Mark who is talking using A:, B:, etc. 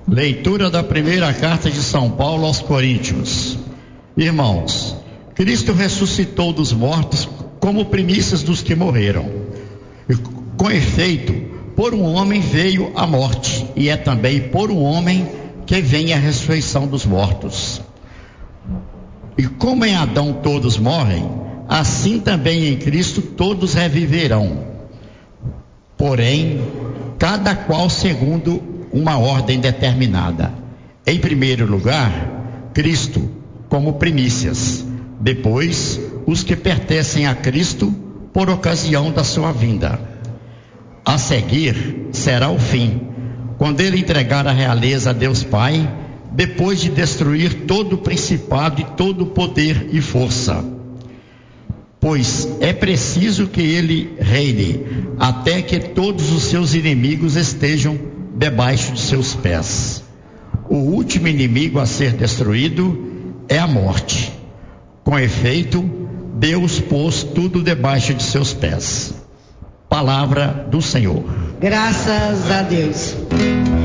A: Leitura da primeira carta de São Paulo aos Coríntios. Irmãos, Cristo ressuscitou dos mortos como primícias dos que morreram. E, com efeito, por um homem veio a morte, e é também por um homem que vem a ressurreição dos mortos. E como em Adão todos morrem, assim também em Cristo todos reviverão. Porém, cada qual segundo uma ordem determinada. Em primeiro lugar, Cristo, como primícias. Depois, os que pertencem a Cristo por ocasião da sua vinda. A seguir, será o fim, quando ele entregar a realeza a Deus Pai, depois de destruir todo o principado e todo o poder e força. Pois é preciso que ele reine, até que todos os seus inimigos estejam debaixo de seus pés. O último inimigo a ser destruído é a morte. Com efeito, Deus pôs tudo debaixo de seus pés. Palavra do Senhor.
B: Graças a Deus.